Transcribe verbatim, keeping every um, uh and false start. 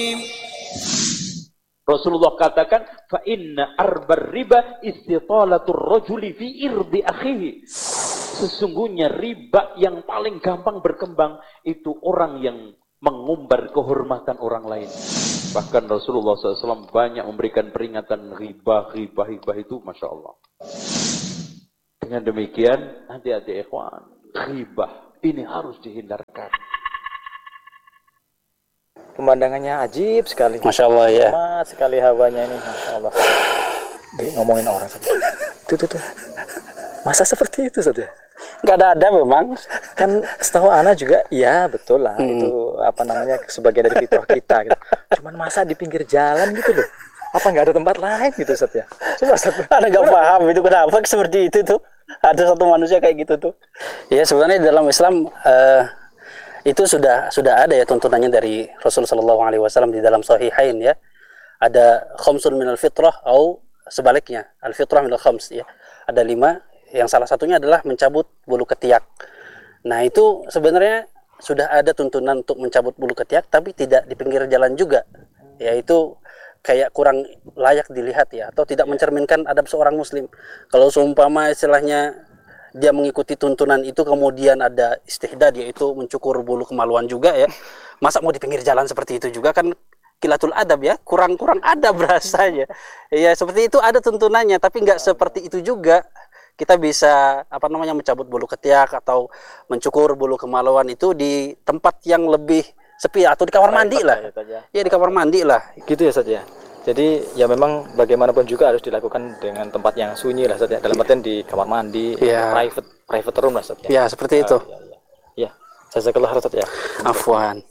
Rasulullah katakan, fa inna arbar riba istitalatur rajuli fi irdi akhihi. Sesungguhnya riba yang paling gampang berkembang itu orang yang mengumbar kehormatan orang lain. Bahkan Rasulullah shallallahu alaihi wasallam banyak memberikan peringatan riba, riba, riba itu, masya Allah. Dengan demikian, hati-hati ikhwan, riba ini harus dihindarkan. Pemandangannya ajib sekali. Masya Allah ya. Mat sekali hawanya ini, masya Allah. Di, ngomongin orang saja. Tuh, tuh, tuh. Masa seperti itu saja? Nggak ada ada memang. Kan setahu Ana juga, ya betul lah. Hmm. Itu apa namanya, sebagian dari fitrah kita. Gitu. Cuman masa di pinggir jalan gitu loh. Apa nggak ada tempat lain gitu Ustaz ya? Coba Ustaz. Ada nggak paham itu kenapa seperti itu tuh. Ada satu manusia kayak gitu tuh. Ya sebenarnya dalam Islam uh, itu sudah sudah ada ya tuntunannya dari Rasul sallallahu alaihi wasallam di dalam sahihain ya. Ada khamsun minal fitrah atau sebaliknya, al fitrah minal khams ya. Ada lima, yang salah satunya adalah mencabut bulu ketiak. Nah, itu sebenarnya sudah ada tuntunan untuk mencabut bulu ketiak tapi tidak di pinggir jalan juga. Yaitu kayak kurang layak dilihat ya, atau tidak mencerminkan adab seorang muslim. Kalau seumpama istilahnya dia mengikuti tuntunan itu kemudian ada istihdad, yaitu mencukur bulu kemaluan juga ya, masa mau di pinggir jalan seperti itu juga, kan kilatul adab ya, kurang-kurang adab rasanya ya. Seperti itu ada tuntunannya, tapi nggak seperti itu juga. Kita bisa apa namanya mencabut bulu ketiak atau mencukur bulu kemaluan itu di tempat yang lebih sepi atau di kamar mandi lah ya, ya di kamar mandi lah gitu ya saja. Jadi ya memang bagaimanapun juga harus dilakukan dengan tempat yang sunyi lah saja. Dalam artian di kamar mandi, ya. private private room lah saja. Ya seperti itu. Ya, ya, ya. Ya. Jazakallah khairan ya. Afwan.